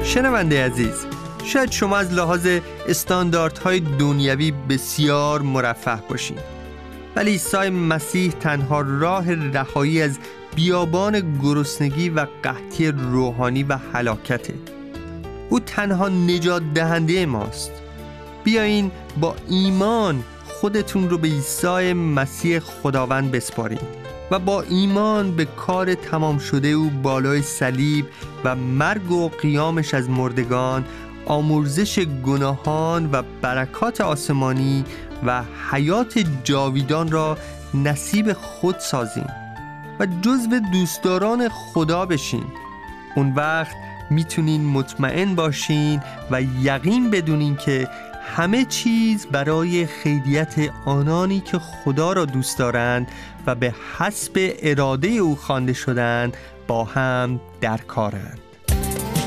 شنونده عزیز، شاید شما از لحاظ استانداردهای دنیوی بسیار مرفه باشین، ولی عیسی مسیح تنها راه رهایی از بیابان گرسنگی و قحطی روحانی و هلاکته. او تنها نجات دهنده ماست. بیاین با ایمان خودتون رو به عیسی مسیح خداوند بسپارین و با ایمان به کار تمام شده او بالای صلیب و مرگ و قیامش از مردگان، آمرزش گناهان و برکات آسمانی و حیات جاویدان را نصیب خود سازین و جزو دوستداران خدا بشین. اون وقت میتونین مطمئن باشین و یقین بدونین که همه چیز برای خیریت آنانی که خدا را دوست دارند و به حسب اراده او خوانده شدند با هم در کارند.